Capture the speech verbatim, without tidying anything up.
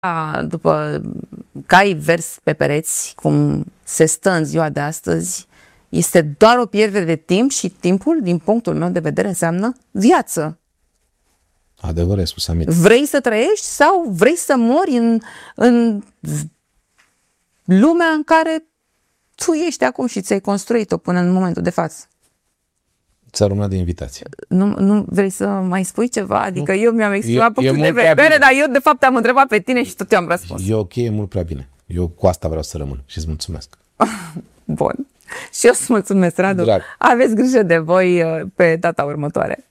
După cai vers pe pereți, cum se stă în ziua de astăzi, este doar o pierdere de timp și timpul, din punctul meu de vedere, înseamnă viață. Adevăr, ai spus, Amir. Vrei să trăiești sau vrei să mori în, în lumea în care tu ești acum și ți-ai construit-o până în momentul de față? Ți-a rămânat de invitație. Nu, nu vrei să mai spui ceva? Adică nu. Eu mi-am exprimat punctul de vedere, dar eu de fapt am întrebat pe tine și tot eu am răspuns. E ok, e mult prea bine. Eu cu asta vreau să rămân și îți mulțumesc. Bun. Și eu îți mulțumesc, Radu. Drag. Aveți grijă de voi pe data următoare.